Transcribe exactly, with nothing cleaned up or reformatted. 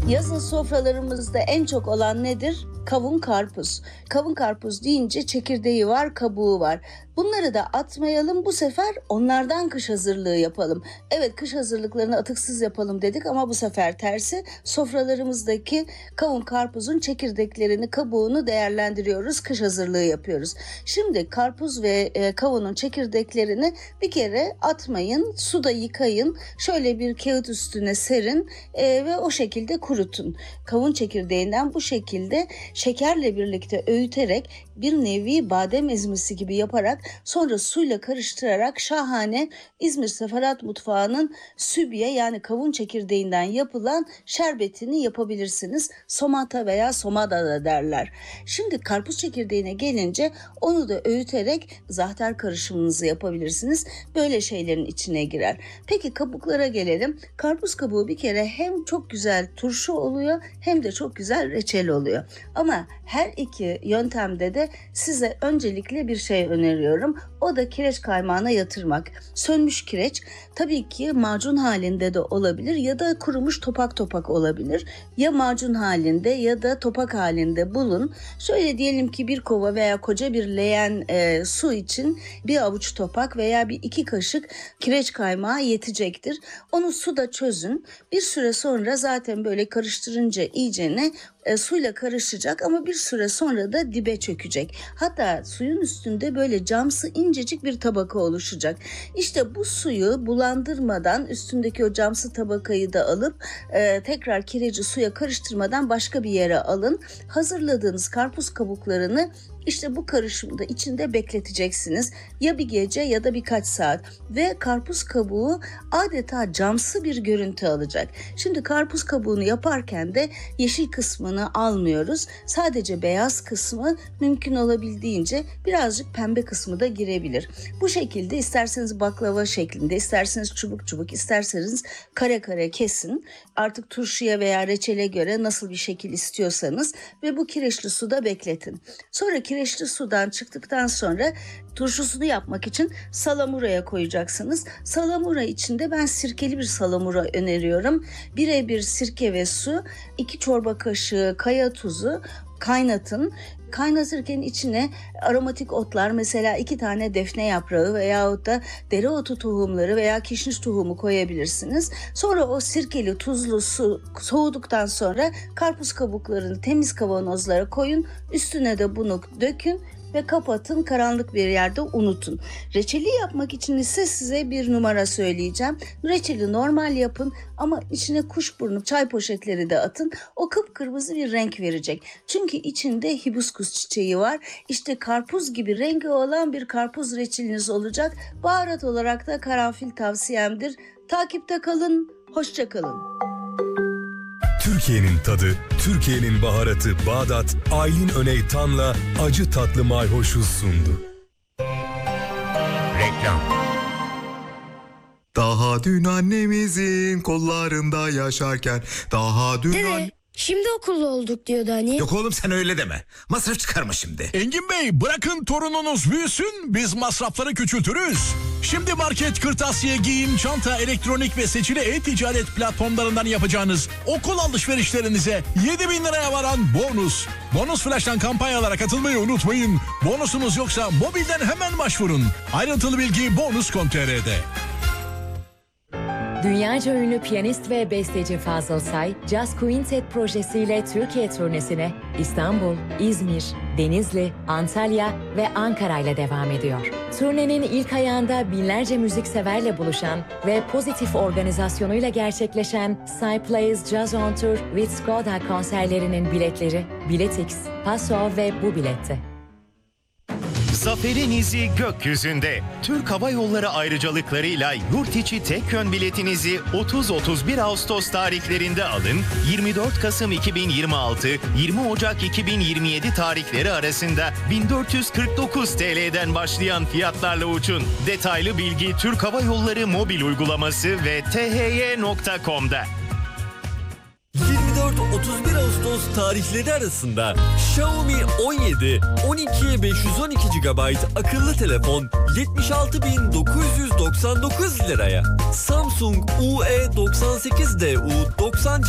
Yazın sofralarımızda en çok olan nedir? Kavun karpuz. Kavun karpuz deyince çekirdeği var, kabuğu var. Bunları da atmayalım, bu sefer onlardan kış hazırlığı yapalım. Evet, kış hazırlıklarını atıksız yapalım dedik ama bu sefer tersi. Sofralarımızdaki kavun karpuzun çekirdeklerini, kabuğunu değerlendiriyoruz, kış hazırlığı yapıyoruz. Şimdi karpuz ve e, kavunun çekirdeklerini bir kere atmayın, suda yıkayın, şöyle bir kağıt üstüne serin e, ve o şekilde kurutun. Kavun çekirdeğinden bu şekilde şekerle birlikte öğüterek bir nevi badem ezmesi gibi yaparak sonra suyla karıştırarak şahane İzmir Sefarat Mutfağı'nın sübye yani kavun çekirdeğinden yapılan şerbetini yapabilirsiniz. Somata veya somada da derler. Şimdi karpuz çekirdeğine gelince onu da öğüterek zahter karışımınızı yapabilirsiniz. Böyle şeylerin içine girer. Peki kabuklara gelelim. Karpuz kabuğu bir kere hem çok güzel turşu oluyor hem de çok güzel reçel oluyor. Ama her iki yöntemde de size öncelikle bir şey öneriyorum. O da kireç kaymağına yatırmak. Sönmüş kireç tabii ki macun halinde de olabilir ya da kurumuş topak topak olabilir. Ya macun halinde ya da topak halinde bulun. Şöyle diyelim ki bir kova veya koca bir leğen e, su için bir avuç topak veya bir iki kaşık kireç kaymağı yetecektir. Onu suda çözün. Bir süre sonra zaten böyle karıştırınca iyicene e, suyla karışacak ama bir süre sonra da dibe çökecek. Hatta suyun üstünde böyle camsı incecik bir tabaka oluşacak. İşte bu suyu bulandırmadan üstündeki o camsı tabakayı da alıp e, tekrar kireci suya karıştırmadan başka bir yere alın. Hazırladığınız karpuz kabuklarını İşte bu karışımda içinde bekleteceksiniz. Ya bir gece ya da birkaç saat ve karpuz kabuğu adeta camsı bir görüntü alacak. Şimdi karpuz kabuğunu yaparken de yeşil kısmını almıyoruz. Sadece beyaz kısmı, mümkün olabildiğince birazcık pembe kısmı da girebilir. Bu şekilde isterseniz baklava şeklinde, isterseniz çubuk çubuk, isterseniz kare kare kesin. Artık turşuya veya reçele göre nasıl bir şekil istiyorsanız ve bu kireçli suda bekletin. Sonra kireçli sudan çıktıktan sonra turşusunu yapmak için salamuraya koyacaksınız. Salamura içinde ben sirkeli bir salamura öneriyorum. Birebir sirke ve su, iki çorba kaşığı kaya tuzu kaynatın. Kaynatırken içine aromatik otlar, mesela iki tane defne yaprağı veyahut da dereotu tohumları veya kişniş tohumu koyabilirsiniz. Sonra o sirkeli tuzlu su soğuduktan sonra karpuz kabuklarını temiz kavanozlara koyun. Üstüne de bunu dökün ve kapatın, karanlık bir yerde unutun. Reçeli yapmak için ise size bir numara söyleyeceğim. Reçeli normal yapın ama içine kuşburnu çay poşetleri de atın. O kıpkırmızı bir renk verecek. Çünkü içinde hibiskus çiçeği var. İşte karpuz gibi rengi olan bir karpuz reçeliniz olacak. Baharat olarak da karanfil tavsiyemdir. Takipte kalın, hoşça kalın. Türkiye'nin tadı, Türkiye'nin baharatı Bağdat, Aylin Öneytan'la acı tatlı mayhoşu sundu. Reklam. Daha dün annemizin kollarında yaşarken, daha dün... Dede, an- şimdi okulda olduk diyordu hani. Yok oğlum sen öyle deme. Masraf çıkarma şimdi. Engin Bey, bırakın torununuz büyüsün, biz masrafları küçültürüz. Şimdi market, kırtasiye, giyim, çanta, elektronik ve seçili e-ticaret platformlarından yapacağınız okul alışverişlerinize yedi bin liraya varan bonus. Bonus Flash'tan kampanyalara katılmayı unutmayın. Bonusunuz yoksa mobilden hemen başvurun. Ayrıntılı bilgi bonus nokta com nokta tr'de. Dünyaca ünlü piyanist ve besteci Fazıl Say, Jazz Quintet projesiyle Türkiye turnesine İstanbul, İzmir, Denizli, Antalya ve Ankara ile devam ediyor. Turnenin ilk ayağında binlerce müzikseverle buluşan ve pozitif organizasyonuyla gerçekleşen Say Plays Jazz on Tour with Skoda konserlerinin biletleri Biletix, Paso ve bu bilette. Zaferin izi gökyüzünde. Türk Hava Yolları ayrıcalıklarıyla yurt içi tek yön biletinizi otuz otuz bir Ağustos tarihlerinde alın. yirmi dört Kasım iki bin yirmi altı yirmi Ocak iki bin yirmi yedi tarihleri arasında bin dört yüz kırk dokuz T L'den başlayan fiyatlarla uçun. Detaylı bilgi Türk Hava Yolları mobil uygulaması ve t h y nokta com'da. yirmi dört otuz bir Ağustos tarihleri arasında Xiaomi on yedi on iki beş yüz on iki gigabayt akıllı telefon yetmiş altı bin dokuz yüz doksan dokuz liraya. Samsung U E doksan sekiz D U doksan